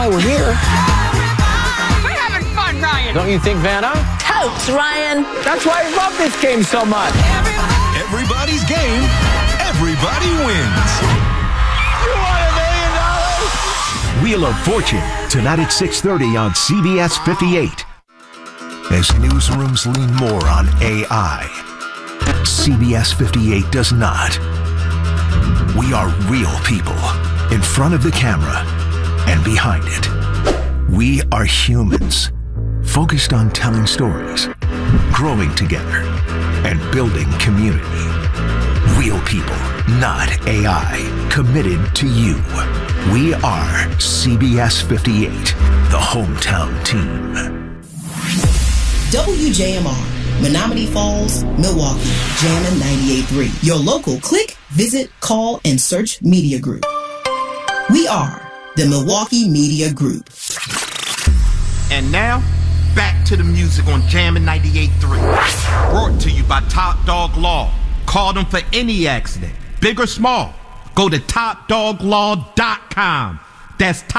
why we're here. We're having fun, Ryan. Don't you think, Vanna? Totes, Ryan. That's why I love this game so much. Everybody's game. Everybody wins. You want $1 million? Wheel of Fortune, tonight at 6:30 on CBS 58. As newsrooms lean more on AI, CBS 58 does not. We are real people in front of the camera and behind it. We are humans, focused on telling stories, growing together, and building community. Real people, not AI, committed to you. We are CBS 58, the hometown team. WJMR, Menominee Falls, Milwaukee, Jammin' 98.3. Your local click, visit, call, and search media group. We are the Milwaukee Media Group. And now, back to the music on Jammin' 98.3. Brought to you by Top Dog Law. Call them for any accident, big or small. Go to topdoglaw.com. That's